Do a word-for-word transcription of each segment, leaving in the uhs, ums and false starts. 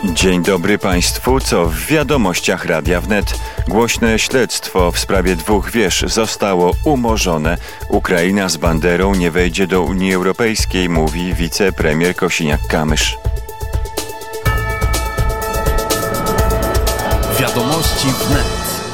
Dzień dobry Państwu. Co w wiadomościach Radia Wnet? Głośne śledztwo w sprawie dwóch wież zostało umorzone. Ukraina z banderą nie wejdzie do Unii Europejskiej, mówi wicepremier Kosiniak-Kamysz. Wiadomości Wnet.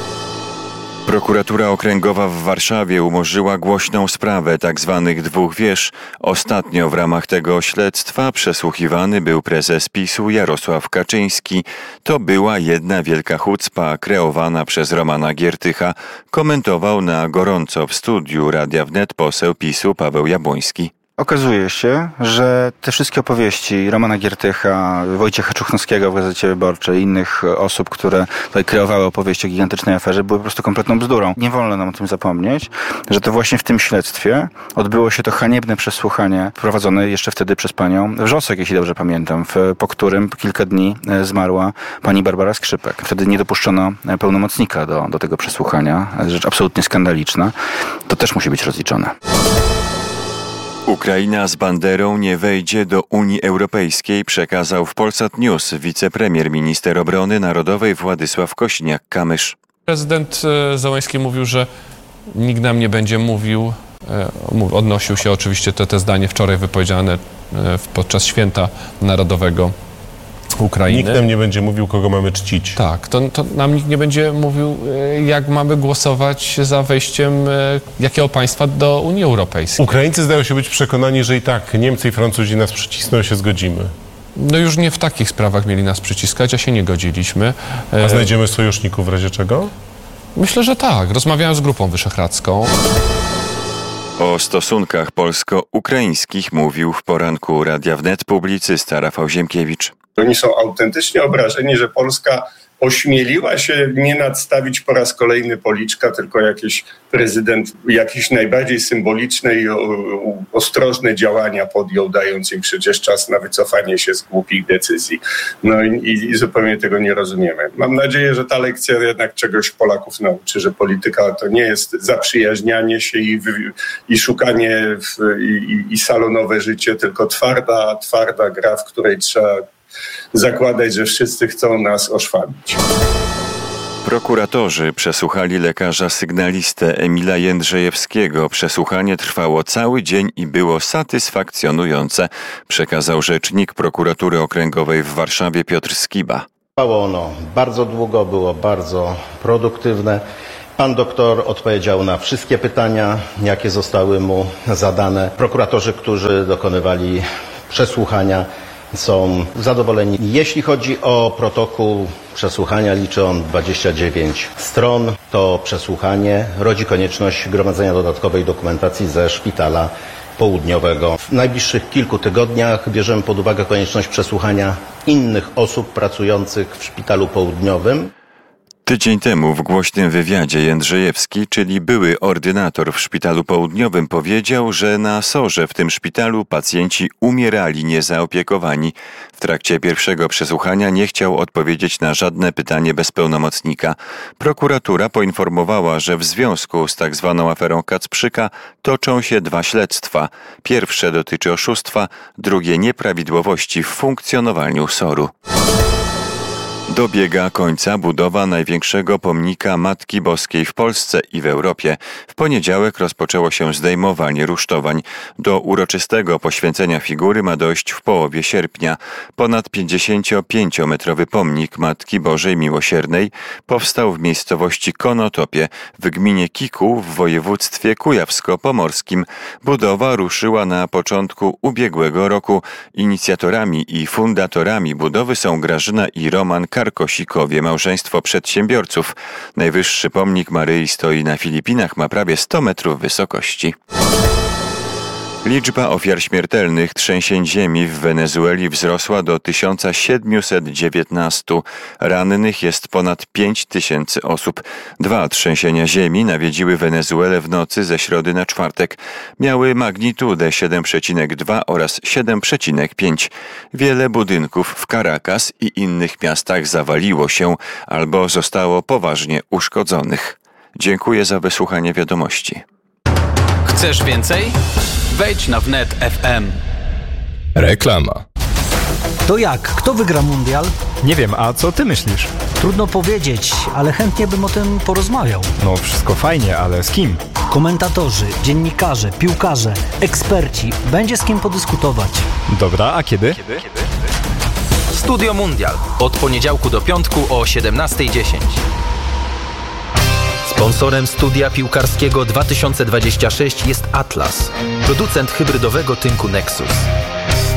Prokuratura Okręgowa w Warszawie umorzyła głośną sprawę tzw. dwóch wież. Ostatnio w ramach tego śledztwa przesłuchiwany był prezes PiS-u Jarosław Kaczyński. To była jedna wielka hucpa kreowana przez Romana Giertycha, komentował na gorąco w studiu Radia Wnet poseł PiS-u Paweł Jabłoński. Okazuje się, że te wszystkie opowieści Romana Giertycha, Wojciecha Czuchnowskiego w Gazecie Wyborczej i innych osób, które tutaj kreowały opowieści o gigantycznej aferze, były po prostu kompletną bzdurą. Nie wolno nam o tym zapomnieć, że to właśnie w tym śledztwie odbyło się to haniebne przesłuchanie prowadzone jeszcze wtedy przez panią Wrzosek, jeśli dobrze pamiętam, w, po którym kilka dni zmarła pani Barbara Skrzypek. Wtedy nie dopuszczono pełnomocnika do, do tego przesłuchania. Rzecz absolutnie skandaliczna. To też musi być rozliczone. Ukraina z banderą nie wejdzie do Unii Europejskiej, przekazał w Polsat News wicepremier minister obrony narodowej Władysław Kosiniak-Kamysz. Prezydent Zełenski mówił, że nikt nam nie będzie mówił, odnosił się oczywiście to, to zdanie wczoraj wypowiedziane podczas Święta Narodowego Ukrainy. Nikt nam nie będzie mówił, kogo mamy czcić. Tak, to, to nam nikt nie będzie mówił, jak mamy głosować za wejściem jakiego państwa do Unii Europejskiej. Ukraińcy zdają się być przekonani, że i tak Niemcy i Francuzi nas przycisną, się zgodzimy. No już nie w takich sprawach mieli nas przyciskać, a się nie godziliśmy. A znajdziemy sojuszników w razie czego? Myślę, że tak. Rozmawiałem z Grupą Wyszehradzką. O stosunkach polsko-ukraińskich mówił w poranku Radia Wnet publicysta Rafał Ziemkiewicz. Oni są autentycznie obrażeni, że Polska ośmieliła się nie nadstawić po raz kolejny policzka, tylko jakiś prezydent jakieś najbardziej symboliczne i ostrożne działania podjął, dając im przecież czas na wycofanie się z głupich decyzji. No i, i zupełnie tego nie rozumiemy. Mam nadzieję, że ta lekcja jednak czegoś Polaków nauczy, że polityka to nie jest zaprzyjaźnianie się i, i szukanie w, i, i salonowe życie, tylko twarda, twarda gra, w której trzeba zakładać, że wszyscy chcą nas oszwabić. Prokuratorzy przesłuchali lekarza sygnalistę Emila Jędrzejewskiego. Przesłuchanie trwało cały dzień i było satysfakcjonujące, przekazał rzecznik Prokuratury Okręgowej w Warszawie Piotr Skiba. Trwało ono bardzo długo, było bardzo produktywne. Pan doktor odpowiedział na wszystkie pytania, jakie zostały mu zadane. Prokuratorzy, którzy dokonywali przesłuchania, są zadowoleni. Jeśli chodzi o protokół przesłuchania, liczy on dwadzieścia dziewięć stron. To przesłuchanie rodzi konieczność gromadzenia dodatkowej dokumentacji ze szpitala południowego. W najbliższych kilku tygodniach bierzemy pod uwagę konieczność przesłuchania innych osób pracujących w szpitalu południowym. Tydzień temu w głośnym wywiadzie Jędrzejewski, czyli były ordynator w Szpitalu Południowym, powiedział, że na sorze w tym szpitalu pacjenci umierali niezaopiekowani. W trakcie pierwszego przesłuchania nie chciał odpowiedzieć na żadne pytanie bez pełnomocnika. Prokuratura poinformowała, że w związku z tak zwaną aferą Kacprzyka toczą się dwa śledztwa. Pierwsze dotyczy oszustwa, drugie nieprawidłowości w funkcjonowaniu soru. Dobiega końca budowa największego pomnika Matki Boskiej w Polsce i w Europie. W poniedziałek rozpoczęło się zdejmowanie rusztowań. Do uroczystego poświęcenia figury ma dojść w połowie sierpnia. Ponad pięćdziesięciopięciometrowy pomnik Matki Bożej Miłosiernej powstał w miejscowości Konotopie w gminie Kikuł w województwie kujawsko-pomorskim. Budowa ruszyła na początku ubiegłego roku. Inicjatorami i fundatorami budowy są Grażyna i Roman Karkosikowie, małżeństwo przedsiębiorców. Najwyższy pomnik Maryi stoi na Filipinach, ma prawie sto metrów wysokości. Liczba ofiar śmiertelnych trzęsień ziemi w Wenezueli wzrosła do tysiąc siedemset dziewiętnaście. Rannych jest ponad pięć tysięcy osób. Dwa trzęsienia ziemi nawiedziły Wenezuelę w nocy ze środy na czwartek. Miały magnitudę siedem przecinek dwa oraz siedem przecinek pięć. Wiele budynków w Caracas i innych miastach zawaliło się albo zostało poważnie uszkodzonych. Dziękuję za wysłuchanie wiadomości. Chcesz więcej? Wejdź na wnet kropka f m. Reklama. To jak? Kto wygra mundial? Nie wiem, a co ty myślisz? Trudno powiedzieć, ale chętnie bym o tym porozmawiał. No wszystko fajnie, ale z kim? Komentatorzy, dziennikarze, piłkarze, eksperci. Będzie z kim podyskutować. Dobra, a kiedy? Kiedy? Studio Mundial. Od poniedziałku do piątku o siedemnasta dziesięć. Sponsorem studia piłkarskiego dwa tysiące dwudziestego szóstego jest Atlas, producent hybrydowego tynku Nexus.